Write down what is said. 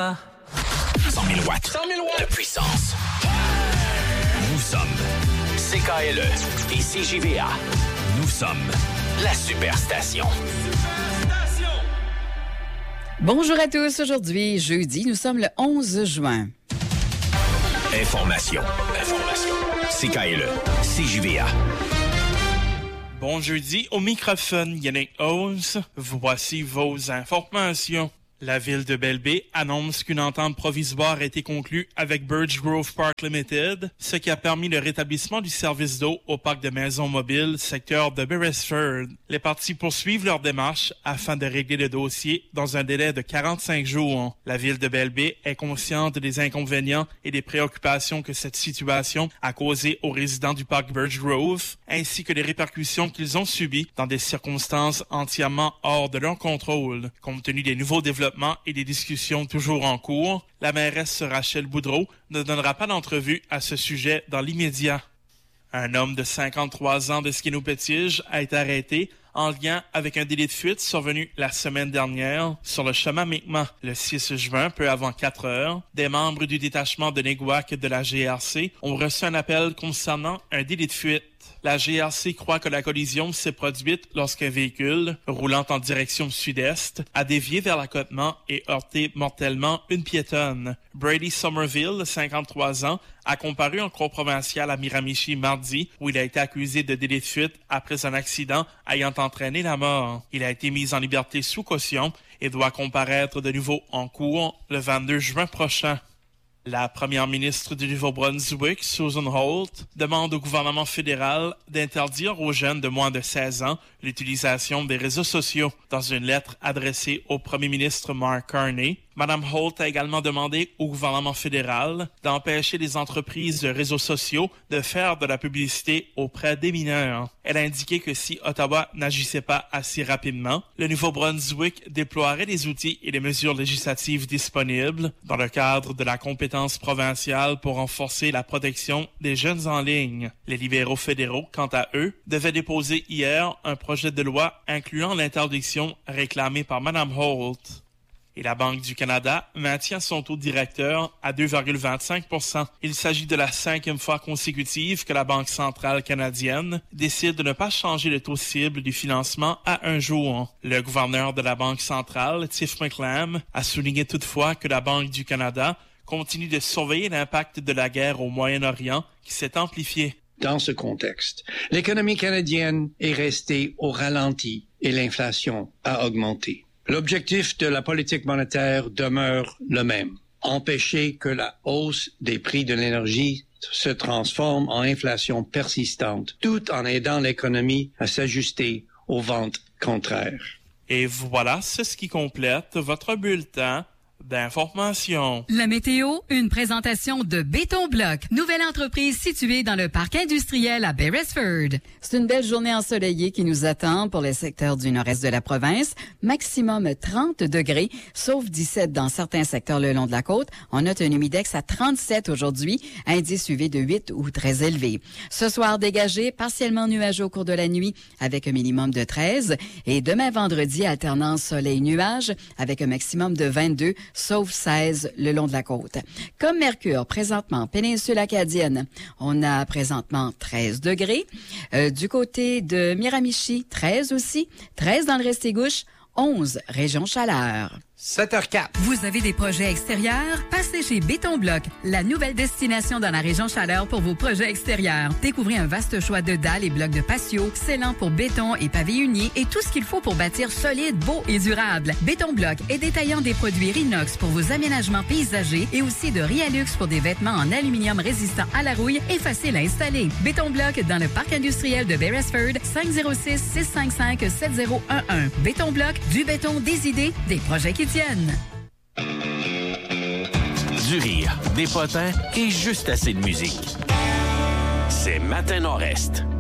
moi. 100 000 watts. 100 000 watts de puissance. Nous sommes CKLE et CJVA. Nous sommes la Superstation. Bonjour à tous. Aujourd'hui, jeudi, nous sommes le 11 juin. Information. CKLE, CJVA. Bon jeudi, au microphone Yannick Ose. Voici vos informations. La ville de Belle-Baie annonce qu'une entente provisoire a été conclue avec Birch Grove Park Limited, ce qui a permis le rétablissement du service d'eau au parc de maisons mobiles, secteur de Beresford. Les parties poursuivent leur démarche afin de régler le dossier dans un délai de 45 jours. La ville de Belle-Baie est consciente des inconvénients et des préoccupations que cette situation a causé aux résidents du parc Birch Grove, ainsi que les répercussions qu'ils ont subies dans des circonstances entièrement hors de leur contrôle. Compte tenu des nouveaux développements et des discussions toujours en cours, la mairesse Rachel Boudreau ne donnera pas d'entrevue à ce sujet dans l'immédiat. Un homme de 53 ans de Skinopétige a été arrêté en lien avec un délit de fuite survenu la semaine dernière sur le chemin Mi'kmaq. Le 6 juin, peu avant 4 heures, des membres du détachement de Neguac de la GRC ont reçu un appel concernant un délit de fuite. La GRC croit que la collision s'est produite lorsqu'un véhicule, roulant en direction sud-est, a dévié vers l'accotement et heurté mortellement une piétonne. Brady Somerville, 53 ans, a comparu en cour provinciale à Miramichi mardi, où il a été accusé de délit de fuite après un accident ayant entraîné la mort. Il a été mis en liberté sous caution et doit comparaître de nouveau en cour le 22 juin prochain. La première ministre du Nouveau-Brunswick, Susan Holt, demande au gouvernement fédéral d'interdire aux jeunes de moins de 16 ans l'utilisation des réseaux sociaux. Dans une lettre adressée au premier ministre Mark Carney, Mme Holt a également demandé au gouvernement fédéral d'empêcher les entreprises de réseaux sociaux de faire de la publicité auprès des mineurs. Elle a indiqué que si Ottawa n'agissait pas assez rapidement, le Nouveau-Brunswick déploierait les outils et les mesures législatives disponibles dans le cadre de la compétence provinciale pour renforcer la protection des jeunes en ligne. Les libéraux fédéraux, quant à eux, devaient déposer hier un projet de loi incluant l'interdiction réclamée par Mme Holt. Et la Banque du Canada maintient son taux directeur à 2,25 %. Il s'agit de la 5e fois consécutive que la Banque centrale canadienne décide de ne pas changer le taux cible du financement à un jour. Le gouverneur de la Banque centrale, Tiff Macklem, a souligné toutefois que la Banque du Canada continue de surveiller l'impact de la guerre au Moyen-Orient qui s'est amplifié. Dans ce contexte, l'économie canadienne est restée au ralenti et l'inflation a augmenté. L'objectif de la politique monétaire demeure le même. Empêcher que la hausse des prix de l'énergie se transforme en inflation persistante, tout en aidant l'économie à s'ajuster aux ventes contraires. Et voilà, c'est ce qui complète votre bulletin d'information. La météo, une présentation de Béton Bloc, nouvelle entreprise située dans le parc industriel à Beresford. C'est une belle journée ensoleillée qui nous attend pour les secteurs du nord-est de la province. Maximum 30 degrés, sauf 17 dans certains secteurs le long de la côte. On note un humidex à 37 aujourd'hui, indice UV de 8 ou très élevé. Ce soir, dégagé, partiellement nuageux au cours de la nuit, avec un minimum de 13. Et demain vendredi, alternance soleil-nuage, avec un maximum de 22, sauf 16 le long de la côte. Comme Mercure, présentement, péninsule acadienne, on a présentement 13 degrés. Du côté de Miramichi, 13 aussi. 13 dans le Restigouche, 11 région chaleur. 7h04. Vous avez des projets extérieurs? Passez chez Béton Bloc, la nouvelle destination dans la région chaleur pour vos projets extérieurs. Découvrez un vaste choix de dalles et blocs de patio, scellant pour béton et pavés unis et tout ce qu'il faut pour bâtir solide, beau et durable. Béton Bloc est détaillant des produits Rinox pour vos aménagements paysagers et aussi de Rialux pour des vêtements en aluminium résistant à la rouille et facile à installer. Béton Bloc dans le parc industriel de Beresford, 506-655-7011. Béton Bloc, du béton, des idées, des projets qui tiennent. Du rire, des potins et juste assez de musique. C'est Matin Nord-Est.